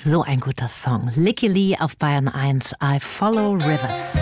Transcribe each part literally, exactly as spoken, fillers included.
So ein guter Song. Licky Lee auf Bayern eins, I Follow Rivers.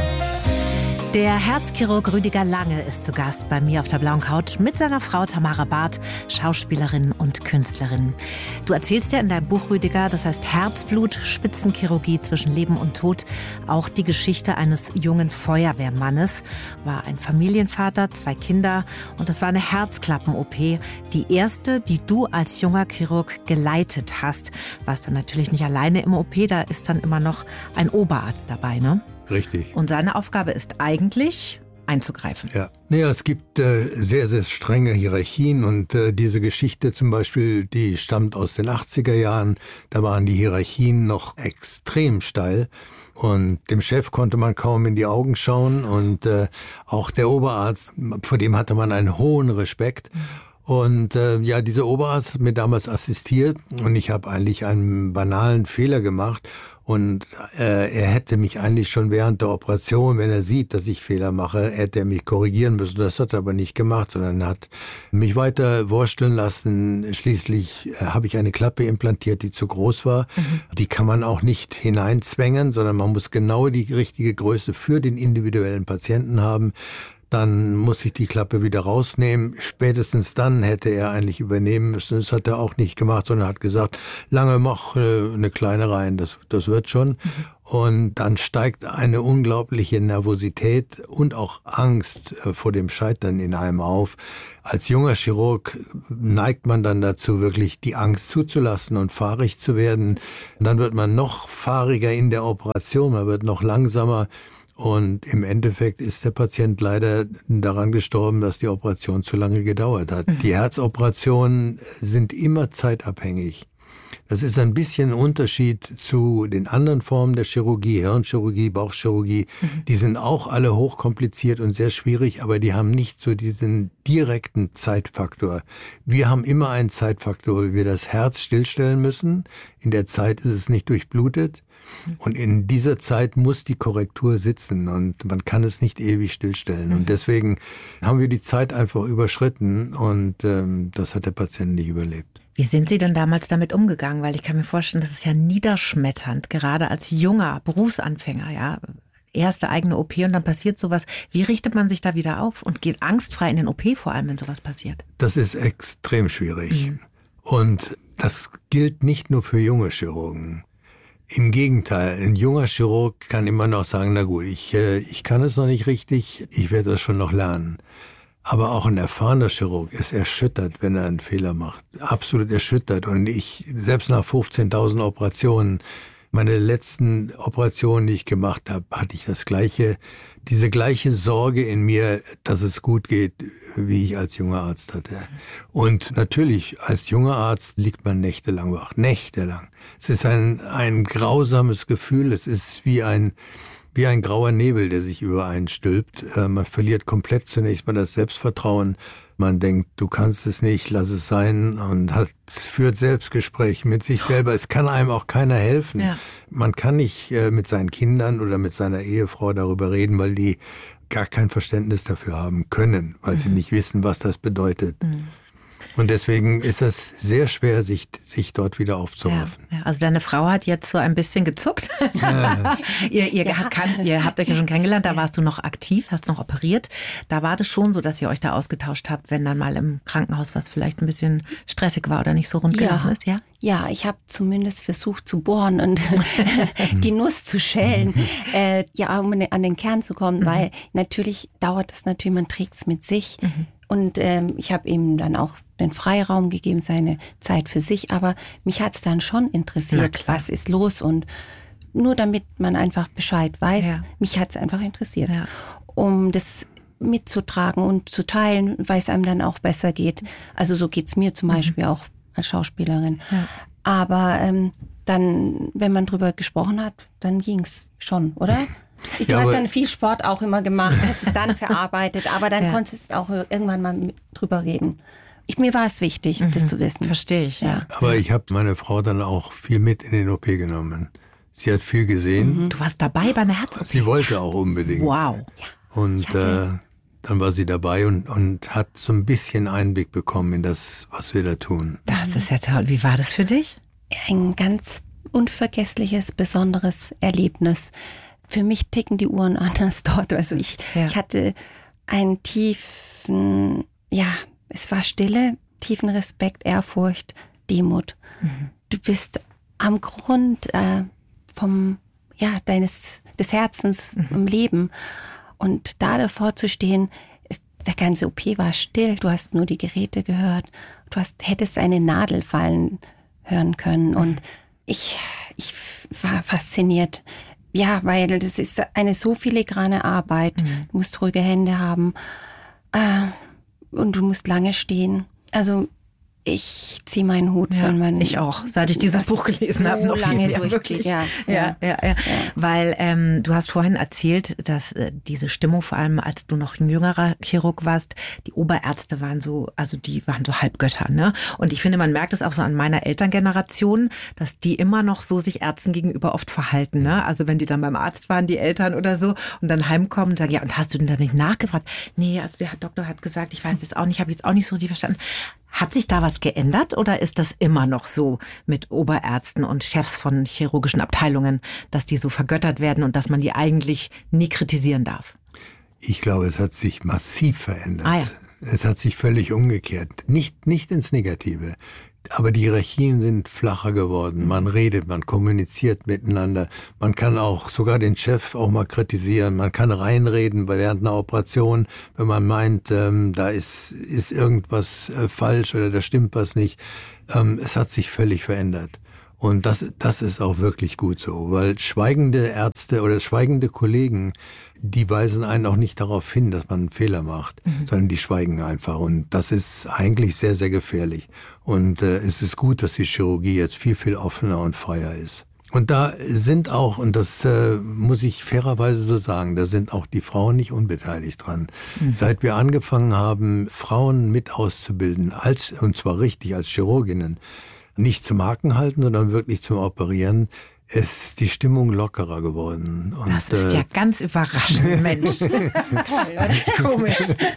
Der Herzchirurg Rüdiger Lange ist zu Gast bei mir auf der blauen Couch mit seiner Frau Tamara Barth, Schauspielerin und Künstlerin. Du erzählst ja in deinem Buch, Rüdiger, das heißt Herzblut, Spitzenchirurgie zwischen Leben und Tod, auch die Geschichte eines jungen Feuerwehrmannes. War ein Familienvater, zwei Kinder und es war eine Herzklappen-O P, die erste, die du als junger Chirurg geleitet hast. Warst dann natürlich nicht alleine im O P, da ist dann immer noch ein Oberarzt dabei, ne? Richtig. Und seine Aufgabe ist eigentlich, einzugreifen. Ja, naja, es gibt äh, sehr, sehr strenge Hierarchien und äh, diese Geschichte zum Beispiel, die stammt aus den achtziger Jahren. Da waren die Hierarchien noch extrem steil und dem Chef konnte man kaum in die Augen schauen und äh, auch der Oberarzt, vor dem hatte man einen hohen Respekt. Mhm. Und äh, ja, dieser Oberarzt hat mir damals assistiert und ich habe eigentlich einen banalen Fehler gemacht und äh, er hätte mich eigentlich schon während der Operation, wenn er sieht, dass ich Fehler mache, hätte er mich korrigieren müssen. Das hat er aber nicht gemacht, sondern hat mich weiter wursteln lassen. Schließlich äh, habe ich eine Klappe implantiert, die zu groß war. Mhm. Die kann man auch nicht hineinzwängen, sondern man muss genau die richtige Größe für den individuellen Patienten haben. Dann muss ich die Klappe wieder rausnehmen. Spätestens dann hätte er eigentlich übernehmen müssen. Das hat er auch nicht gemacht, sondern hat gesagt, Lange, mach äh, eine kleine rein, das, das wird schon. Mhm. Und dann steigt eine unglaubliche Nervosität und auch Angst äh, vor dem Scheitern in einem auf. Als junger Chirurg neigt man dann dazu, wirklich die Angst zuzulassen und fahrig zu werden. Und dann wird man noch fahriger in der Operation, man wird noch langsamer. Und im Endeffekt ist der Patient leider daran gestorben, dass die Operation zu lange gedauert hat. Mhm. Die Herzoperationen sind immer zeitabhängig. Das ist ein bisschen ein Unterschied zu den anderen Formen der Chirurgie, Hirnchirurgie, Bauchchirurgie. Mhm. Die sind auch alle hochkompliziert und sehr schwierig, aber die haben nicht so diesen direkten Zeitfaktor. Wir haben immer einen Zeitfaktor, weil wir das Herz stillstellen müssen. In der Zeit ist es nicht durchblutet. Und in dieser Zeit muss die Korrektur sitzen und man kann es nicht ewig stillstellen. Und deswegen haben wir die Zeit einfach überschritten und ähm, das hat der Patient nicht überlebt. Wie sind Sie denn damals damit umgegangen? Weil ich kann mir vorstellen, das ist ja niederschmetternd, gerade als junger Berufsanfänger, ja. Erste eigene O P und dann passiert sowas. Wie richtet man sich da wieder auf und geht angstfrei in den O P, vor allem wenn sowas passiert? Das ist extrem schwierig. Mhm. Und das gilt nicht nur für junge Chirurgen. Im Gegenteil, ein junger Chirurg kann immer noch sagen, na gut, ich, äh, ich kann es noch nicht richtig, ich werde das schon noch lernen. Aber auch ein erfahrener Chirurg ist erschüttert, wenn er einen Fehler macht. Absolut erschüttert. Und ich, selbst nach fünfzehntausend Operationen, meine letzten Operationen, die ich gemacht habe, hatte ich das gleiche, diese gleiche Sorge in mir, dass es gut geht, wie ich als junger Arzt hatte. Und natürlich, als junger Arzt liegt man nächtelang wach, nächtelang. Es ist ein, ein grausames Gefühl, es ist wie ein, wie ein grauer Nebel, der sich über einen stülpt. Äh, man verliert komplett zunächst mal das Selbstvertrauen. Man denkt, du kannst es nicht, lass es sein und hat, führt Selbstgespräche mit sich selber. Es kann einem auch keiner helfen. Ja. Man kann nicht äh, mit seinen Kindern oder mit seiner Ehefrau darüber reden, weil die gar kein Verständnis dafür haben können, weil mhm. sie nicht wissen, was das bedeutet. Mhm. Und deswegen ist es sehr schwer, sich, sich dort wieder aufzuraffen. Ja, ja. Also deine Frau hat jetzt so ein bisschen gezuckt. Ja. ihr, ihr, ja. kann, ihr habt euch ja schon kennengelernt, da warst du noch aktiv, hast noch operiert. Da war das schon so, dass ihr euch da ausgetauscht habt, wenn dann mal im Krankenhaus was vielleicht ein bisschen stressig war oder nicht so rund gelaufen ja. ist, ja? Ja, ich habe zumindest versucht zu bohren und die Nuss zu schälen, äh, ja, um an den Kern zu kommen, mhm. weil natürlich dauert das natürlich, man trägt es mit sich. Mhm. Und ähm, ich habe ihm dann auch den Freiraum gegeben, seine Zeit für sich. Aber mich hat es dann schon interessiert, was ist los. Und nur damit man einfach Bescheid weiß, ja. mich hat es einfach interessiert. Ja. Um das mitzutragen und zu teilen, weil es einem dann auch besser geht. Also so geht es mir zum mhm. Beispiel auch als Schauspielerin. Ja. Aber ähm, dann, wenn man drüber gesprochen hat, dann ging es schon, oder? Ich ja, habe dann viel Sport auch immer gemacht, hast es dann verarbeitet, aber dann ja. konntest du auch irgendwann mal mit drüber reden. Ich, mir war es wichtig, mhm. das zu wissen. Verstehe ich, ja. Aber ich habe meine Frau dann auch viel mit in den O P genommen. Sie hat viel gesehen. Mhm. Du warst dabei bei einer Herz-O P? Sie wollte auch unbedingt. Wow. Ja. Und äh, dann war sie dabei und, und hat so ein bisschen Einblick bekommen in das, was wir da tun. Das ist ja toll. Wie war das für dich? Ein ganz unvergessliches, besonderes Erlebnis. Für mich ticken die Uhren anders dort. Also ich, ja. ich hatte einen tiefen, ja, es war Stille, tiefen Respekt, Ehrfurcht, Demut. Mhm. Du bist am Grund äh, vom, ja, deines, des Herzens mhm. im Leben. Und da davor zu stehen, ist, der ganze O P war still, du hast nur die Geräte gehört, du hast, hättest eine Nadel fallen hören können. Mhm. Und ich, ich war fasziniert. Ja, weil das ist eine so filigrane Arbeit. Mhm. Du musst ruhige Hände haben äh, und du musst lange stehen. Also ich ziehe meinen Hut ja, für meinen... Ich auch, seit ich dieses Buch gelesen so habe. Noch lange viel mehr, durchzieht, ja, ja, ja, ja, ja. ja. Weil ähm, du hast vorhin erzählt, dass äh, diese Stimmung, vor allem als du noch ein jüngerer Chirurg warst, die Oberärzte waren so, also die waren so Halbgötter, ne? Und ich finde, man merkt es auch so an meiner Elterngeneration, dass die immer noch so sich Ärzten gegenüber oft verhalten, ne? Also wenn die dann beim Arzt waren, die Eltern oder so, und dann heimkommen und sagen, ja, und hast du denn da nicht nachgefragt? Nee, also der Doktor hat gesagt, ich weiß jetzt auch nicht, habe jetzt auch nicht so richtig verstanden. Hat sich da was geändert oder ist das immer noch so mit Oberärzten und Chefs von chirurgischen Abteilungen, dass die so vergöttert werden und dass man die eigentlich nie kritisieren darf? Ich glaube, es hat sich massiv verändert. Ah, ja. Es hat sich völlig umgekehrt. Nicht, nicht ins Negative. Aber die Hierarchien sind flacher geworden. Man redet, man kommuniziert miteinander. Man kann auch sogar den Chef auch mal kritisieren. Man kann reinreden während einer Operation, wenn man meint, ähm, da ist, ist irgendwas äh, falsch oder da stimmt was nicht. Ähm, es hat sich völlig verändert. Und das, das ist auch wirklich gut so, weil schweigende Ärzte oder schweigende Kollegen, die weisen einen auch nicht darauf hin, dass man einen Fehler macht, mhm. sondern die schweigen einfach. Und das ist eigentlich sehr, sehr gefährlich. Und äh, es ist gut, dass die Chirurgie jetzt viel, viel offener und freier ist. Und da sind auch, und das äh, muss ich fairerweise so sagen, da sind auch die Frauen nicht unbeteiligt dran. Mhm. Seit wir angefangen haben, Frauen mit auszubilden, als und zwar richtig als Chirurginnen, nicht zum Haken halten, sondern wirklich zum Operieren, ist die Stimmung lockerer geworden. Und, das ist äh, ja ganz überraschend, Mensch. Toll, oder? Komisch.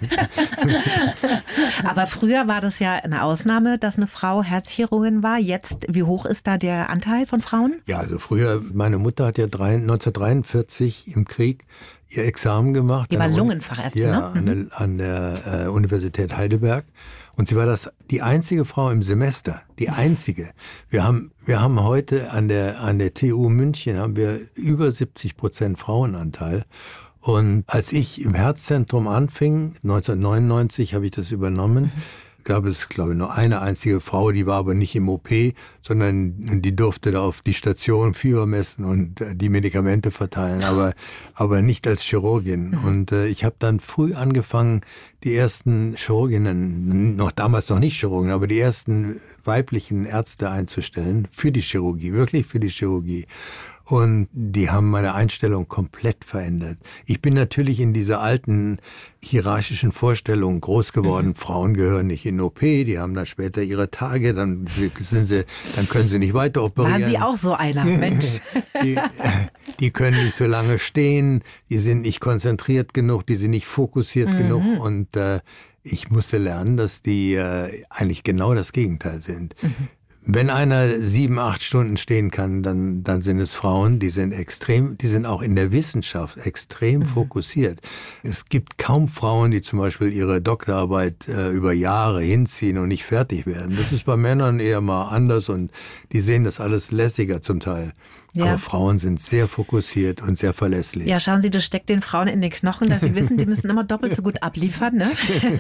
Aber früher war das ja eine Ausnahme, dass eine Frau Herzchirurgin war. Jetzt, wie hoch ist da der Anteil von Frauen? Ja, also früher, meine Mutter hat ja neunzehnhundertdreiundvierzig im Krieg ihr Examen gemacht. Die war Lungenfachärztin, ja, ne? an der, an der äh, Universität Heidelberg. Und sie war das, die einzige Frau im Semester, die einzige. Wir haben, wir haben heute an der, an der T U München haben wir über siebzig Prozent Frauenanteil. Und als ich im Herzzentrum anfing, neunzehnhundertneunundneunzig habe ich das übernommen, mhm. gab es, glaube ich, nur eine einzige Frau, die war aber nicht im O P, sondern die durfte da auf die Station Fieber messen und äh, die Medikamente verteilen, aber, aber nicht als Chirurgin. Mhm. Und äh, ich habe dann früh angefangen, die ersten Chirurginnen, noch damals noch nicht Chirurgen, aber die ersten weiblichen Ärzte einzustellen für die Chirurgie, wirklich für die Chirurgie. Und die haben meine Einstellung komplett verändert. Ich bin natürlich in dieser alten hierarchischen Vorstellung groß geworden. Mhm. Frauen gehören nicht in O P, die haben dann später ihre Tage, dann sind sie, dann können sie nicht weiter operieren. Waren Sie auch so einer, Mensch? die, die können nicht so lange stehen, die sind nicht konzentriert genug, die sind nicht fokussiert mhm. genug. Und äh, ich musste lernen, dass die äh, eigentlich genau das Gegenteil sind. Mhm. Wenn einer sieben, acht Stunden stehen kann, dann, dann sind es Frauen, die sind extrem, die sind auch in der Wissenschaft extrem mhm. fokussiert. Es gibt kaum Frauen, die zum Beispiel ihre Doktorarbeit äh, über Jahre hinziehen und nicht fertig werden. Das ist bei Männern eher mal anders und die sehen das alles lässiger zum Teil. Ja. Aber Frauen sind sehr fokussiert und sehr verlässlich. Ja, schauen Sie, das steckt den Frauen in den Knochen, dass sie wissen, sie müssen immer doppelt so gut abliefern, ne?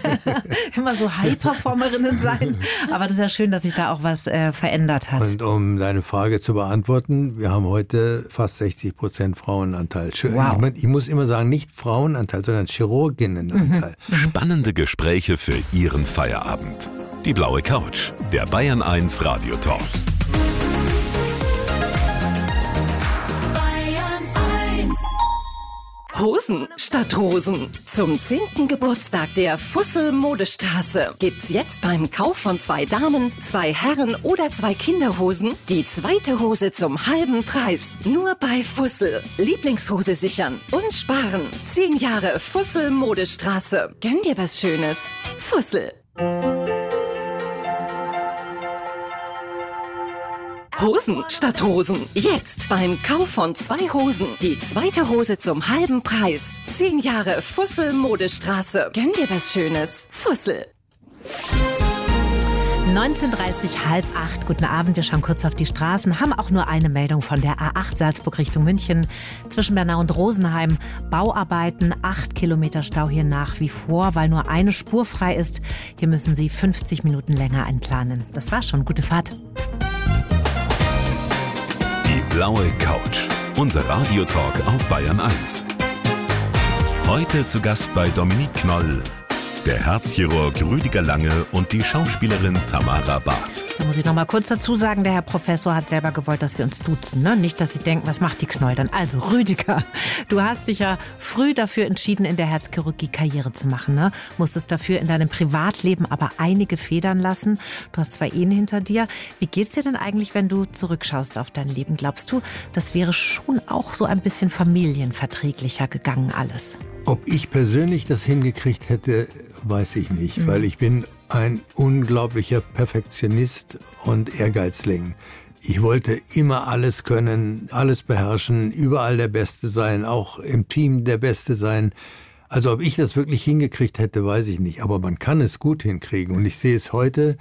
Immer so High-Performerinnen sein. Aber das ist ja schön, dass sich da auch was äh, verändert hat. Und um deine Frage zu beantworten, wir haben heute fast sechzig Prozent Frauenanteil. Wow. Ich, ich muss immer sagen, nicht Frauenanteil, sondern Chirurginnenanteil. Mhm. Spannende Gespräche für Ihren Feierabend. Die blaue Couch, der Bayern eins Radio Talk. Hosen statt Rosen. Zum zehnten Geburtstag der Fussel Modestraße gibt's jetzt beim Kauf von zwei Damen, zwei Herren oder zwei Kinderhosen die zweite Hose zum halben Preis. Nur bei Fussel. Lieblingshose sichern und sparen. Zehn Jahre Fussel Modestraße. Gönn dir was Schönes. Fussel. Hosen statt Hosen. Jetzt beim Kauf von zwei Hosen. Die zweite Hose zum halben Preis. Zehn Jahre Fussel Modestraße. Gönn dir was Schönes. Fussel. neunzehn Uhr dreißig, halb acht. Guten Abend, wir schauen kurz auf die Straßen, haben auch nur eine Meldung von der A acht Salzburg Richtung München. Zwischen Bernau und Rosenheim Bauarbeiten, acht Kilometer Stau hier nach wie vor, weil nur eine Spur frei ist. Hier müssen Sie fünfzig Minuten länger einplanen. Das war's schon, gute Fahrt. Die blaue Couch, unser Radiotalk auf Bayern eins. Heute zu Gast bei Dominique Knoll, der Herzchirurg Rüdiger Lange und die Schauspielerin Tamara Barth. Da muss ich noch mal kurz dazu sagen, der Herr Professor hat selber gewollt, dass wir uns duzen. Ne? Nicht, dass Sie denken, was macht die Knoll dann? Also Rüdiger, du hast dich ja früh dafür entschieden, in der Herzchirurgie Karriere zu machen. Ne? Musstest dafür in deinem Privatleben aber einige Federn lassen. Du hast zwei Ehen hinter dir. Wie geht's dir denn eigentlich, wenn du zurückschaust auf dein Leben? Glaubst du, das wäre schon auch so ein bisschen familienverträglicher gegangen alles? Ob ich persönlich das hingekriegt hätte, weiß ich nicht, mhm. weil ich bin ein unglaublicher Perfektionist und Ehrgeizling. Ich wollte immer alles können, alles beherrschen, überall der Beste sein, auch im Team der Beste sein. Also ob ich das wirklich hingekriegt hätte, weiß ich nicht. Aber man kann es gut hinkriegen. Und ich sehe es heute,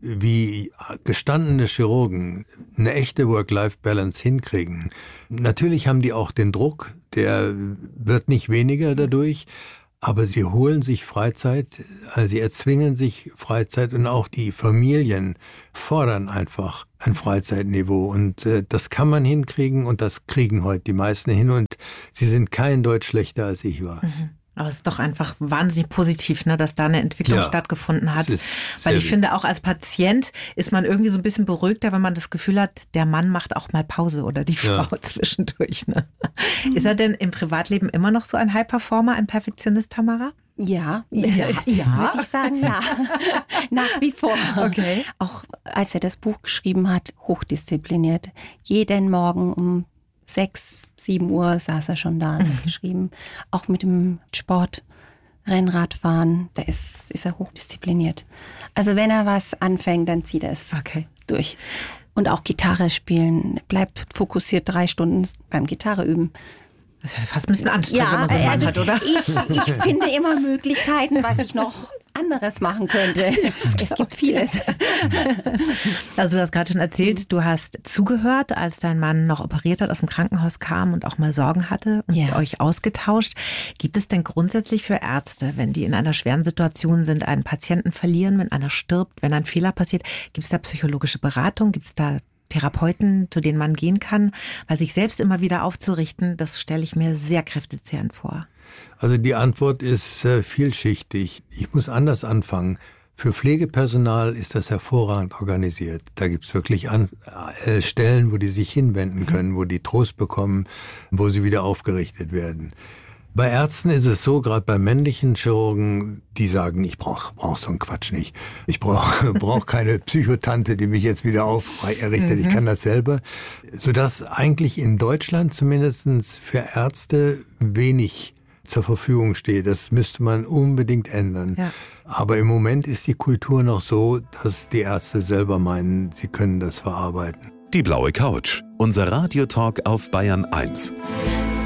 wie gestandene Chirurgen eine echte Work-Life-Balance hinkriegen. Natürlich haben die auch den Druck, der wird nicht weniger dadurch. Aber sie holen sich Freizeit, also sie erzwingen sich Freizeit und auch die Familien fordern einfach ein Freizeitniveau. Und äh, das kann man hinkriegen und das kriegen heute die meisten hin. Und sie sind kein Deut schlechter, als ich war. Mhm. Aber es ist doch einfach wahnsinnig positiv, ne, dass da eine Entwicklung ja, stattgefunden hat. Weil ich gut. finde, auch als Patient ist man irgendwie so ein bisschen beruhigter, wenn man das Gefühl hat, der Mann macht auch mal Pause oder die Frau ja. zwischendurch. Ne? Mhm. Ist er denn im Privatleben immer noch so ein High-Performer, ein Perfektionist, Tamara? Ja, ja, ja. würde ich sagen, ja. Nach wie vor. Okay. Auch als er das Buch geschrieben hat, hochdiszipliniert. Jeden Morgen um sechs, sieben Uhr saß er schon da und hat geschrieben. Auch mit dem Sport, Rennradfahren, da ist, ist er hochdiszipliniert. Also wenn er was anfängt, dann zieht er es okay. durch. Und auch Gitarre spielen, bleibt fokussiert drei Stunden beim Gitarre üben. Das ist ja fast ein bisschen anstrengend, ja, wenn man so einen also Mann hat, oder? Ich, ich finde immer Möglichkeiten, was ich noch anderes machen könnte. Es, es gibt vieles. Also du hast gerade schon erzählt, du hast zugehört, als dein Mann noch operiert hat, aus dem Krankenhaus kam und auch mal Sorgen hatte und ja. euch ausgetauscht. Gibt es denn grundsätzlich für Ärzte, wenn die in einer schweren Situation sind, einen Patienten verlieren, wenn einer stirbt, wenn ein Fehler passiert, gibt es da psychologische Beratung? Gibt es da Therapeuten, zu denen man gehen kann? Weil sich selbst immer wieder aufzurichten, das stelle ich mir sehr kräftezehrend vor. Also die Antwort ist äh, vielschichtig. Ich muss anders anfangen. Für Pflegepersonal ist das hervorragend organisiert. Da gibt's wirklich an, äh, Stellen, wo die sich hinwenden können, wo die Trost bekommen, wo sie wieder aufgerichtet werden. Bei Ärzten ist es so, gerade bei männlichen Chirurgen, die sagen, ich brauche brauch so einen Quatsch nicht. Ich brauche brauch keine Psychotante, die mich jetzt wieder aufrichtet. Ich kann das selber. Sodass eigentlich in Deutschland zumindest für Ärzte wenig zur Verfügung steht. Das müsste man unbedingt ändern. Ja. Aber im Moment ist die Kultur noch so, dass die Ärzte selber meinen, sie können das verarbeiten. Die blaue Couch, unser Radiotalk auf Bayern eins.